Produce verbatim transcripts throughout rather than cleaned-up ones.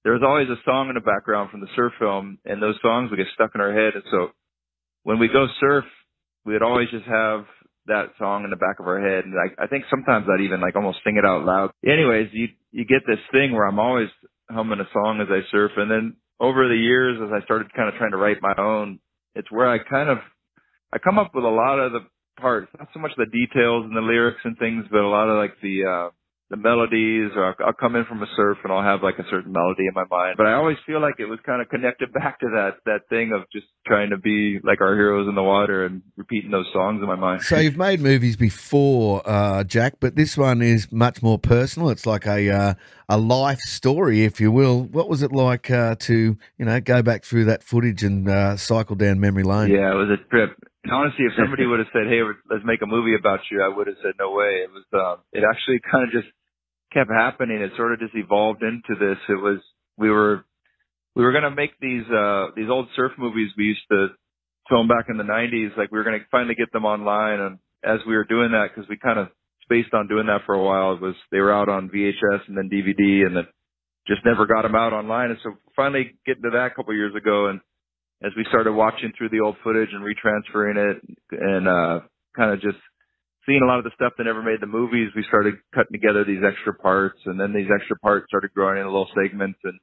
there was always a song in the background from the surf film, and those songs would get stuck in our head. And so when we go surf, we would always just have that song in the back of our head. And I, I think sometimes I'd even like almost sing it out loud. Anyways, you, you get this thing where I'm always humming a song as I surf. And then over the years, as I started kind of trying to write my own, it's where I kind of, I come up with a lot of the parts, not so much the details and the lyrics and things, but a lot of like the, uh, the melodies, or I'll, I'll come in from a surf and I'll have like a certain melody in my mind. But I always feel like it was kind of connected back to that, that thing of just trying to be like our heroes in the water and repeating those songs in my mind. So you've made movies before, uh, Jack, but this one is much more personal. It's like a, uh, a life story, if you will. What was it like, uh, to, you know, go back through that footage and, uh, cycle down memory lane? Yeah, it was a trip. And honestly, if somebody would have said, hey, let's make a movie about you, I would have said, no way. It was, um, it actually kind of just kept happening. It sort of just evolved into this. It was, we were, we were going to make these, uh, these old surf movies we used to film back in the nineties. Like we were going to finally get them online. And as we were doing that, cause we kind of spaced on doing that for a while, it was, they were out on V H S and then D V D and then just never got them out online. And so finally getting to that a couple of years ago, and as we started watching through the old footage and retransferring it and, uh, kind of just seeing a lot of the stuff that never made the movies, we started cutting together these extra parts, and then these extra parts started growing into little segments, and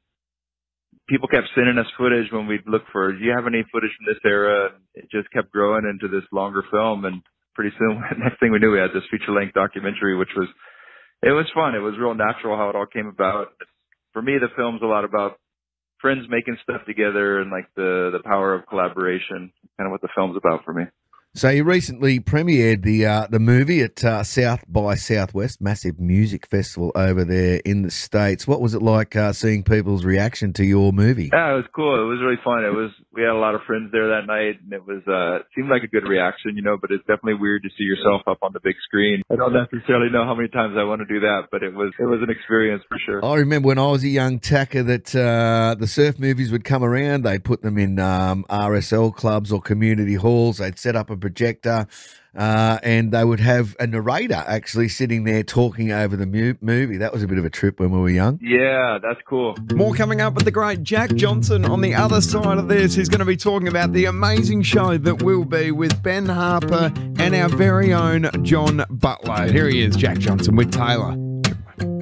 people kept sending us footage when we'd look for, do you have any footage from this era? And it just kept growing into this longer film, and pretty soon, next thing we knew, we had this feature-length documentary, which was, it was fun. It was real natural how it all came about. For me, the film's a lot about friends making stuff together and like the, the power of collaboration, kind of what the film's about for me. So you recently premiered the uh, the movie at uh, South by Southwest, massive music festival over there in the States. What was it like uh, seeing people's reaction to your movie? Yeah, it was cool. It was really fun. It was, we had a lot of friends there that night, and it was, uh, it seemed like a good reaction, you know, but it's definitely weird to see yourself up on the big screen. I don't necessarily know how many times I want to do that, but it was, it was an experience for sure. I remember when I was a young tacker that uh, the surf movies would come around. They'd put them in um, R S L clubs or community halls. They'd set up a projector, uh, and they would have a narrator actually sitting there talking over the mu movie. That was a bit of a trip when we were young. Yeah, that's cool. More coming up with the great Jack Johnson. On the other side of this, he's going to be talking about the amazing show that will be with Ben Harper and our very own John Butler. Here he is, Jack Johnson with Taylor.